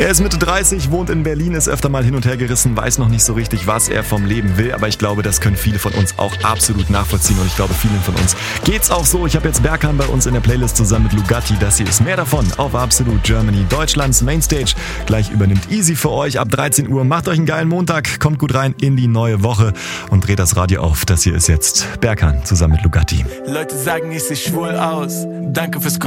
Er ist Mitte 30, wohnt in Berlin, ist öfter mal hin und her gerissen, weiß noch nicht so richtig, was er vom Leben will. Aber ich glaube, das können viele von uns auch absolut nachvollziehen. Und ich glaube, vielen von uns geht's auch so. Ich habe jetzt Berkan bei uns in der Playlist zusammen mit Lugatti. Das hier ist mehr davon auf Absolute Germany. Deutschlands Mainstage. Gleich übernimmt Easy für euch ab 13 Uhr. Macht euch einen geilen Montag, kommt gut rein in die neue Woche und dreht das Radio auf. Das hier ist jetzt Berkan zusammen mit Lugatti. Leute sagen, ich seh schwul aus. Danke fürs